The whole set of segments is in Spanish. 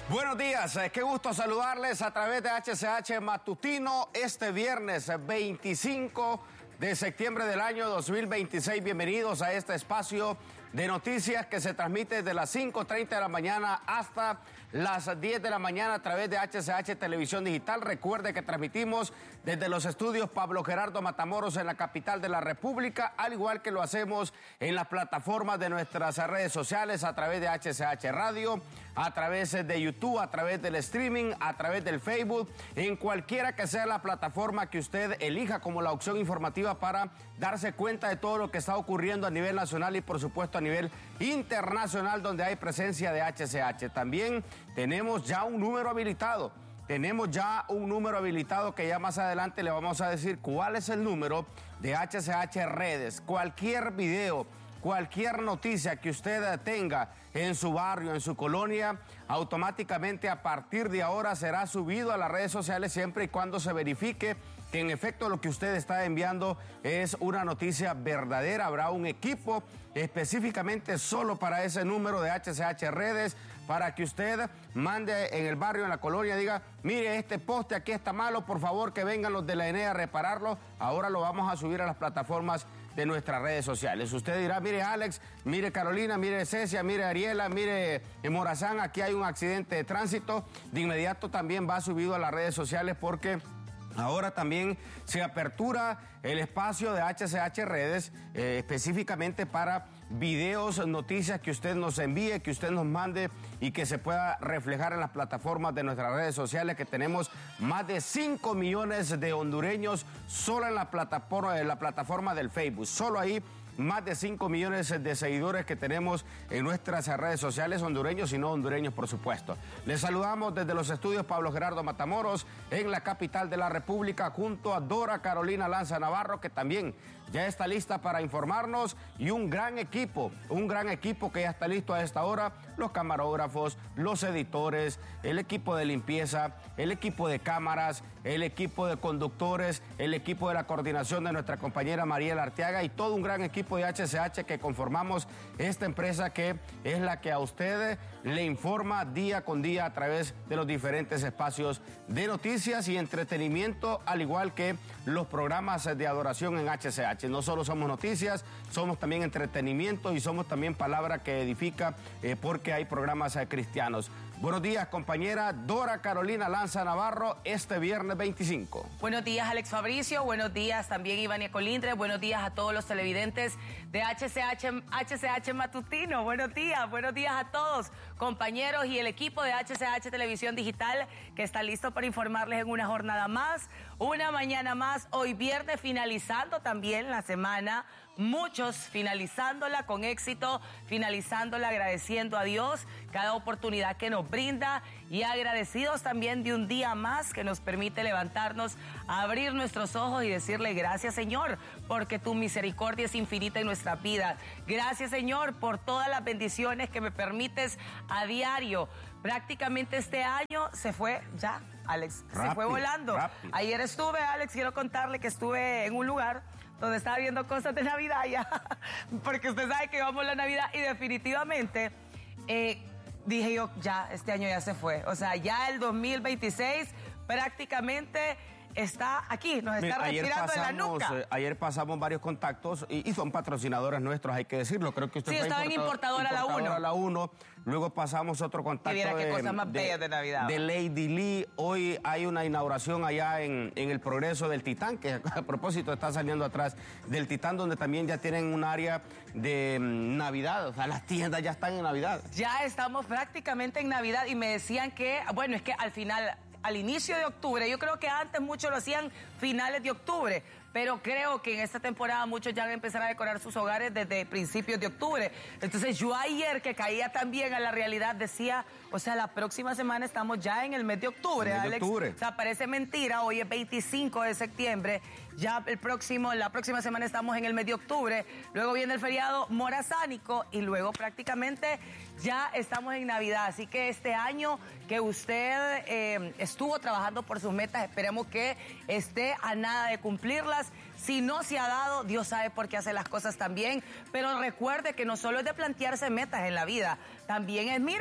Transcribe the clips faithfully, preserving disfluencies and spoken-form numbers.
Buenos días, qué gusto saludarles a través de H C H Matutino este viernes veinticinco de septiembre del año dos mil veintiséis. Bienvenidos a este espacio de noticias que se transmite desde las cinco treinta de la mañana hasta las diez de la mañana a través de H C H Televisión Digital. Recuerde que transmitimos desde los estudios Pablo Gerardo Matamoros en la capital de la República, al igual que lo hacemos en las plataformas de nuestras redes sociales a través de H C H Radio, a través de YouTube, a través del streaming, a través del Facebook, en cualquiera que sea la plataforma que usted elija como la opción informativa para darse cuenta de todo lo que está ocurriendo a nivel nacional y por supuesto a nivel internacional donde hay presencia de H C H. También tenemos ya un número habilitado, tenemos ya un número habilitado que ya más adelante le vamos a decir cuál es el número de H C H Redes. Cualquier video, cualquier noticia que usted tenga en su barrio, en su colonia, automáticamente a partir de ahora será subido a las redes sociales siempre y cuando se verifique que en efecto lo que usted está enviando es una noticia verdadera. Habrá un equipo específicamente solo para ese número de H C H Redes para que usted mande en el barrio, en la colonia, diga, mire, este poste aquí está malo, por favor que vengan los de la E N E a repararlo. Ahora lo vamos a subir a las plataformas de nuestras redes sociales. Usted dirá, mire Alex, mire Carolina, mire Cecia, mire Ariela, mire Morazán, aquí hay un accidente de tránsito. De inmediato también va subido a las redes sociales porque ahora también se apertura el espacio de H C H Redes eh, específicamente para videos, noticias que usted nos envíe, que usted nos mande y que se pueda reflejar en las plataformas de nuestras redes sociales, que tenemos más de cinco millones de hondureños solo en la plataforma, en la plataforma del Facebook. Solo ahí más de cinco millones de seguidores que tenemos en nuestras redes sociales, hondureños y no hondureños, por supuesto. Les saludamos desde los estudios Pablo Gerardo Matamoros en la capital de la República junto a Dora Carolina Lanza Navarro, que también ya está lista para informarnos, y un gran equipo, un gran equipo que ya está listo a esta hora, los camarógrafos, los editores, el equipo de limpieza, el equipo de cámaras, el equipo de conductores, el equipo de la coordinación de nuestra compañera Mariela Arteaga y todo un gran equipo de H C H que conformamos esta empresa que es la que a usted le informa día con día a través de los diferentes espacios de noticias y entretenimiento, al igual que los programas de adoración en H C H. No solo somos noticias, somos también entretenimiento y somos también palabra que edifica eh, porque hay programas eh, cristianos. Buenos días, compañera Dora Carolina Lanza Navarro, este viernes veinticinco. Buenos días, Alex Fabricio. Buenos días también, Ivania Colindre. Buenos días a todos los televidentes de H C H, H C H Matutino. Buenos días, buenos días a todos, compañeros y el equipo de H C H Televisión Digital que está listo para informarles en una jornada más, una mañana más, hoy viernes, finalizando también la semana. Muchos finalizándola con éxito, finalizándola agradeciendo a Dios cada oportunidad que nos brinda y agradecidos también de un día más que nos permite levantarnos, abrir nuestros ojos y decirle gracias, Señor, porque tu misericordia es infinita en nuestra vida. Gracias, Señor, por todas las bendiciones que me permites a diario. Prácticamente este año se fue ya, Alex, rápido, se fue volando. Rápido. Ayer estuve, Alex, quiero contarle que estuve en un lugar donde estaba viendo cosas de Navidad ya, porque usted sabe que vamos a la Navidad y definitivamente eh, dije yo, ya, este año ya se fue. O sea, ya el dos mil veintiséis prácticamente está aquí, nos está ayer respirando pasamos, en la nuca. Eh, ayer pasamos varios contactos y, y son patrocinadores nuestros, hay que decirlo. Creo que usted sí, fue estaba en importadora, importadora a la uno. Luego pasamos otro contacto de, qué cosas más de, bellas de Navidad. de Lady Lee. Hoy hay una inauguración allá en, en el Progreso del Titán, que a propósito está saliendo atrás del Titán, donde también ya tienen un área de um, Navidad. O sea, las tiendas ya están en Navidad. Ya estamos prácticamente en Navidad y me decían que, bueno, es que al final, al inicio de octubre, yo creo que antes muchos lo hacían finales de octubre, pero creo que en esta temporada muchos ya van a empezar a decorar sus hogares desde principios de octubre. Entonces yo ayer, que caía también a la realidad, decía, o sea, la próxima semana estamos ya en el mes de octubre, mes de Alex. Octubre. O sea, parece mentira, hoy es veinticinco de septiembre, ya el próximo, la próxima semana estamos en el mes de octubre, luego viene el feriado morazánico y luego prácticamente ya estamos en Navidad. Así que este año que usted eh, estuvo trabajando por sus metas, esperemos que esté a nada de cumplirlas. Si no se ha dado, Dios sabe por qué hace las cosas también, pero recuerde que no solo es de plantearse metas en la vida, también es, mire,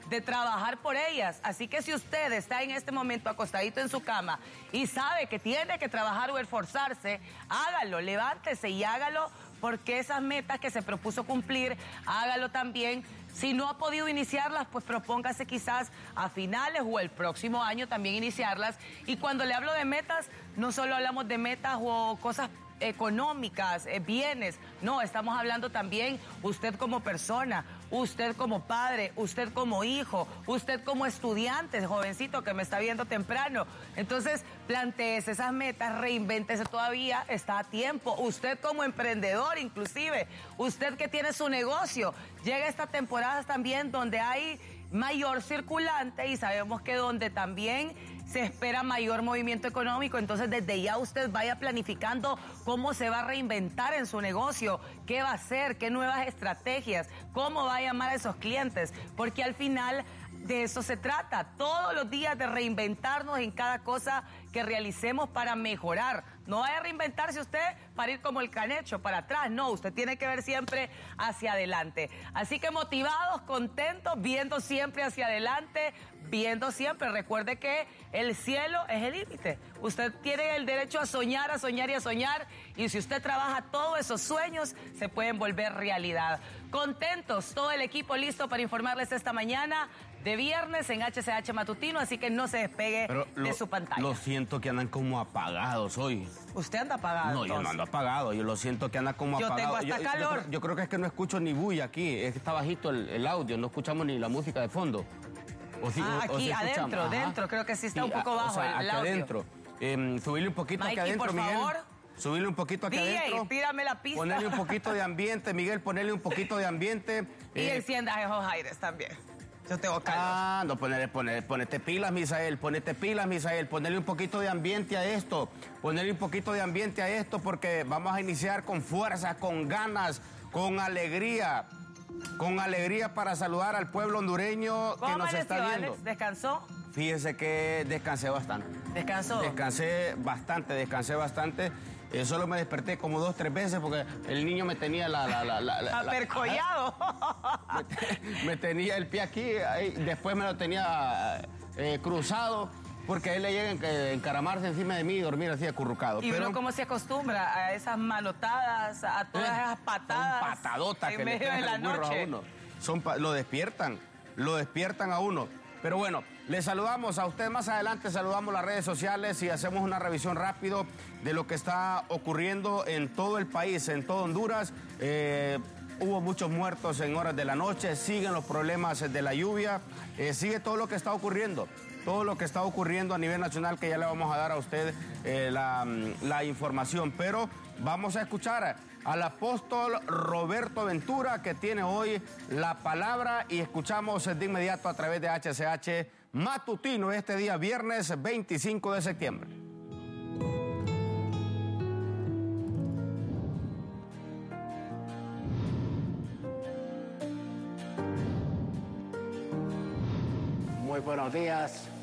de trabajar por ellas. Así que si usted está en este momento acostadito en su cama y sabe que tiene que trabajar o esforzarse, hágalo, levántese y hágalo, porque esas metas que se propuso cumplir, hágalo también. Si no ha podido iniciarlas, pues propóngase quizás a finales o el próximo año también iniciarlas. Y cuando le hablo de metas, no solo hablamos de metas o cosas económicas, eh, bienes, no, estamos hablando también usted como persona, usted como padre, usted como hijo, usted como estudiante, jovencito que me está viendo temprano. Entonces, planteese esas metas, reinvéntese todavía, está a tiempo. Usted como emprendedor, inclusive, usted que tiene su negocio, llega esta temporada también donde hay mayor circulante y sabemos que donde también se espera mayor movimiento económico, entonces desde ya usted vaya planificando cómo se va a reinventar en su negocio, qué va a hacer, qué nuevas estrategias, cómo va a llamar a esos clientes, porque al final de eso se trata, todos los días de reinventarnos en cada cosa que realicemos para mejorar. No vaya a reinventarse usted para ir como el canecho, para atrás, no, usted tiene que ver siempre hacia adelante. Así que motivados, contentos, viendo siempre hacia adelante, viendo siempre. Recuerde que el cielo es el límite. Usted tiene el derecho a soñar, a soñar y a soñar, y si usted trabaja todos esos sueños, se pueden volver realidad. Contentos, todo el equipo listo para informarles esta mañana de viernes en H C H Matutino, así que no se despegue Pero de lo, su pantalla. Lo siento que andan como apagados hoy. ¿Usted anda apagado? No, yo no ando apagado, yo lo siento que anda como Yo apagado. tengo hasta yo, calor. Yo, yo, yo creo que es que no escucho ni bulla aquí, es que está bajito el, el audio, no escuchamos ni la música de fondo. O sí, ah, o, o aquí sí adentro, Ajá. adentro, creo que sí está Sí, un poco a, bajo o sea, el, el aquí audio. adentro. Eh, subirle un poquito Mikey, aquí adentro, por Miguel. favor. Subirle un poquito aquí D J, adentro. tírame la pista. Ponerle un poquito de ambiente, Miguel, ponerle un poquito de ambiente. Y eh, encienda esos aires también. Yo tengo calor. Ah, no, ponerle, poner, ponete pilas, Misael, ponete pilas, Misael, ponerle un poquito de ambiente a esto, ponerle un poquito de ambiente a esto porque vamos a iniciar con fuerza, con ganas, con alegría, con alegría para saludar al pueblo hondureño que nos está viendo. Alex? ¿Descansó? Fíjese que descansé bastante. ¿Descansó? Descansé bastante, descansé bastante. Eh, solo me desperté como dos, tres veces porque el niño me tenía la... la, la, la, la Apercollado. me, te, me tenía el pie aquí, ahí, después me lo tenía eh, cruzado porque él le llega a encaramarse encima de mí y dormir así acurrucado. ¿Y Pero, uno cómo se acostumbra a esas manotadas, a todas eh, esas patadas? Son patadotas en que le medio pegan de la los burros noche. a uno. Son pa lo despiertan, lo despiertan a uno. Pero bueno, le saludamos a usted más adelante, saludamos las redes sociales y hacemos una revisión rápido de lo que está ocurriendo en todo el país, en todo Honduras. Eh, hubo muchos muertos en horas de la noche, siguen los problemas de la lluvia, eh, sigue todo lo que está ocurriendo, todo lo que está ocurriendo a nivel nacional, que ya le vamos a dar a usted eh, la, la información. Pero vamos a escuchar al apóstol Roberto Ventura, que tiene hoy la palabra, y escuchamos de inmediato a través de H C H Matutino este día viernes veinticinco de septiembre. Muy buenos días,